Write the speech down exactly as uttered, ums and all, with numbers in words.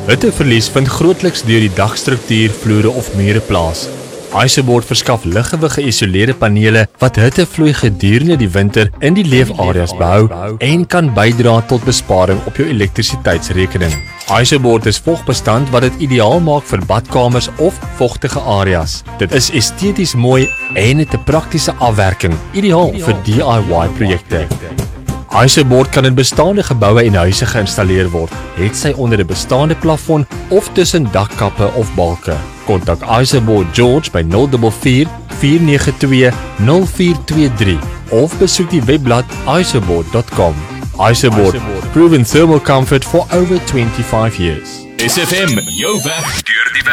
Hitteverlies vind grootliks deur die dagstruktuur, vloere of mure plaas. ISOBORD verskaf liggewig geïsoleerde panele wat hittevloei gedurende die winter in die leefareas behou en kan bydra tot besparing op jou elektrisiteitsrekening. ISOBORD is vogbestand wat dit ideaal maak vir badkamers of vogtige areas. Dit is esteties mooi en het 'n praktiese afwerking, ideaal vir D I Y-projekte. ISOBORD kan in bestaande geboue en huise geïnstalleer word, het sy onder 'n bestaande plafon of tussen dakkappe of balke. Kontak ISOBORD George by nul vier vier, vier nege twee, nul vier twee drie of besoek die webblad isobord dot com. ISOBORD, proven thermal comfort for over twenty-five years. S F M, jou weg deur die